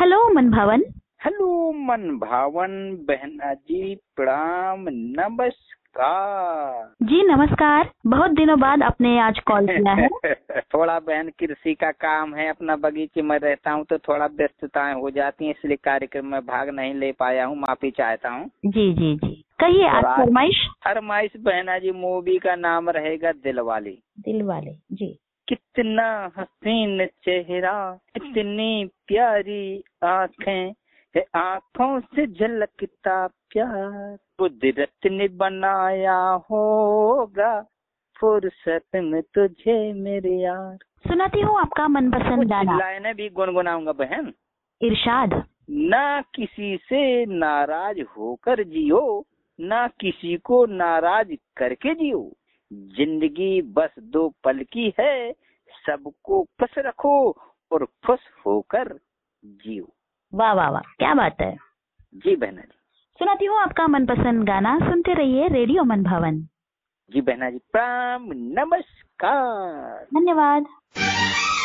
Hello मन भावन। Hello मन भावन बहना जी, प्रणाम, नमस्कार। जी नमस्कार, बहुत दिनों बाद आपने आज कॉल किया है। थोड़ा बहन कृषि का काम है, अपना बगीचे में रहता हूँ तो थोड़ा व्यस्तताएं हो जाती हैं, इसलिए कार्यक्रम में भाग नहीं ले पाया हूँ, माफी चाहता हूँ। जी जी जी, कहिए आज फरमाइश। फरमाइश बहना जी, मूवी का नाम रहेगा दिलवाले। दिलवाले जी। कितना हसीन चेहरा, इतनी प्यारी आँखें, आँखों से झलकता प्यार, कुदरत ने बनाया होगा फुर्सत में तुझे मेरे यार। सुनाती हूँ आपका मनपसंद गाना। लाइनें भी गुनगुनाऊंगा बहन। इरशाद। ना किसी से नाराज होकर जियो, ना किसी को नाराज करके जियो, जिंदगी बस 2 पल की है, सबको खुश रखो और खुश होकर जियो। वाह वाह वाह, क्या बात है। जी बहना जी। सुनाती हूँ आपका मनपसंद गाना, सुनते रहिए रेडियो मन भावन। जी बहना जी, प्रणाम, नमस्कार, धन्यवाद।